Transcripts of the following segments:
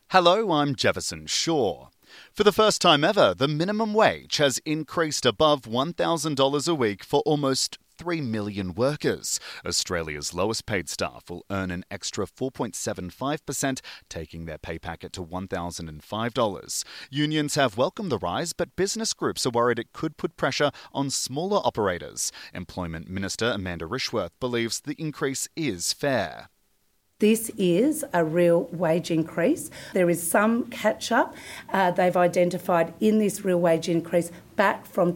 Hello, I'm Jefferson Shaw. For the first time ever, the minimum wage has increased above $1,000 a week for almost 3 million workers. Australia's lowest paid staff will earn an extra 4.75%, taking their pay packet to $1,005. Unions have welcomed the rise, but business groups are worried it could put pressure on smaller operators. Employment Minister Amanda Rishworth believes the increase is fair. This is a real wage increase. There is some catch-up they've identified in this real wage increase back from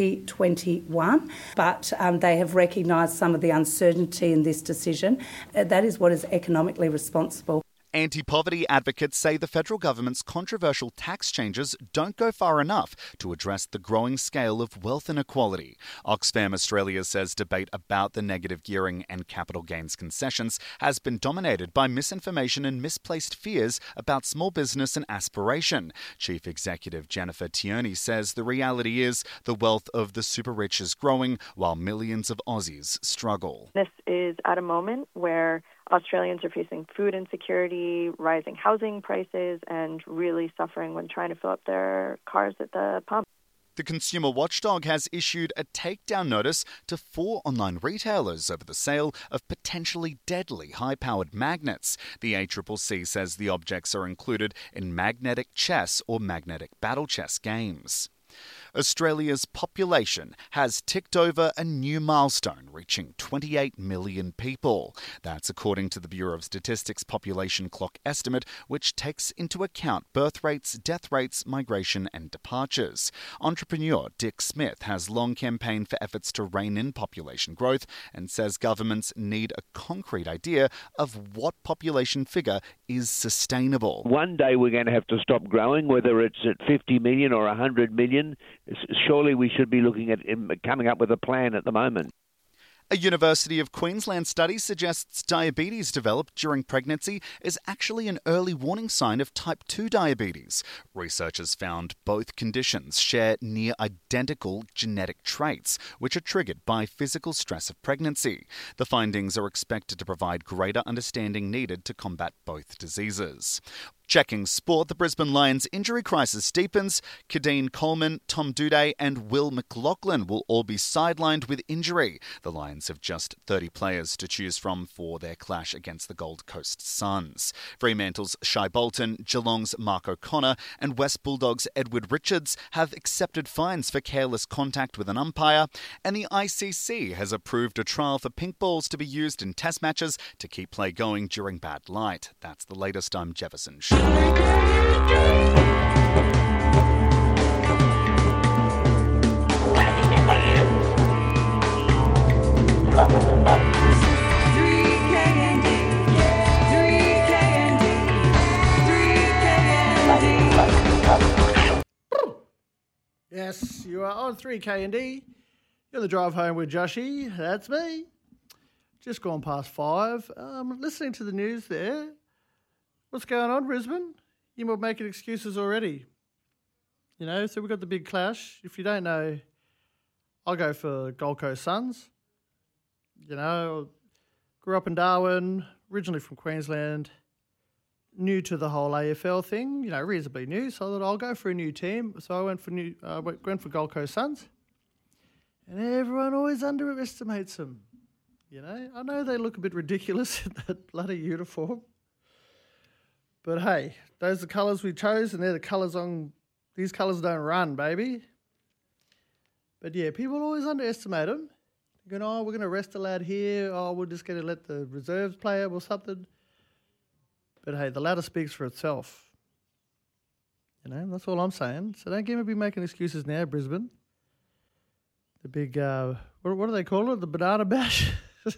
2021, but they have recognised some of the uncertainty in this decision. That is what is economically responsible. Anti-poverty advocates say the federal government's controversial tax changes don't go far enough to address the growing scale of wealth inequality. Oxfam Australia says debate about the negative gearing and capital gains concessions has been dominated by misinformation and misplaced fears about small business and aspiration. Chief Executive Jennifer Tierney says the reality is the wealth of the super rich is growing while millions of Aussies struggle. This is at a moment where Australians are facing food insecurity, rising housing prices, and really suffering when trying to fill up their cars at the pump. The consumer watchdog has issued a takedown notice to 4 online retailers over the sale of potentially deadly high-powered magnets. The ACCC says the objects are included in magnetic chess or magnetic battle chess games. Australia's population has ticked over a new milestone, reaching 28 million people. That's according to the Bureau of Statistics population clock estimate, which takes into account birth rates, death rates, migration and departures. Entrepreneur Dick Smith has long campaigned for efforts to rein in population growth and says governments need a concrete idea of what population figure is sustainable. One day we're going to have to stop growing, whether it's at 50 million or 100 million. Surely we should be looking at coming up with a plan at the moment. A University of Queensland study suggests diabetes developed during pregnancy is actually an early warning sign of type 2 diabetes. Researchers found both conditions share near identical genetic traits, which are triggered by physical stress of pregnancy. The findings are expected to provide greater understanding needed to combat both diseases. Checking sport, the Brisbane Lions injury crisis deepens. Kadeen Coleman, Tom Doedee and Will McLaughlin will all be sidelined with injury. The Lions have just 30 players to choose from for their clash against the Gold Coast Suns. Fremantle's Shai Bolton, Geelong's Mark O'Connor and West Bulldogs' Edward Richards have accepted fines for careless contact with an umpire, and the ICC has approved a trial for pink balls to be used in test matches to keep play going during bad light. That's the latest. I'm Jefferson Shaw. Yes, you are on 3KND. You're the drive home with Joshy. That's me. Just gone past 5. Listening to the news there. What's going on, Brisbane? You were making excuses already. You know, so we've got the big clash. If you don't know, I'll go for Gold Coast Suns. You know, grew up in Darwin, originally from Queensland, new to the whole AFL thing, you know, reasonably new, so I thought I'll go for a new team. So I went for Gold Coast Suns. And everyone always underestimates them. You know, I know they look a bit ridiculous in that bloody uniform. But hey, those are the colours we chose, and they're the colours on... These colours don't run, baby. But yeah, people always underestimate them. They're going, oh, we're going to rest a lad here. Oh, we're just going to let the reserves play or something. But hey, the ladder speaks for itself. You know, that's all I'm saying. So don't be making excuses now, Brisbane. The big, what do they call it? The banana bash?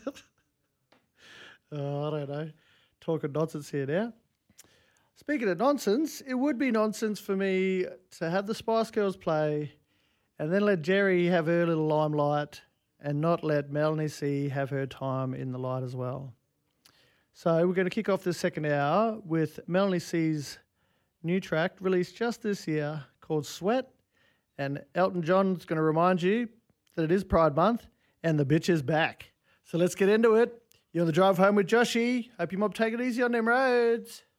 Oh, I don't know. Talking nonsense here now. Speaking of nonsense, it would be nonsense for me to have the Spice Girls play and then let Jerry have her little limelight and not let Melanie C have her time in the light as well. So we're going to kick off the second hour with Melanie C's new track released just this year called Sweat. And Elton John's going to remind you that it is Pride Month and the bitch is back. So let's get into it. You're on the drive home with Joshy. Hope your mob take it easy on them roads.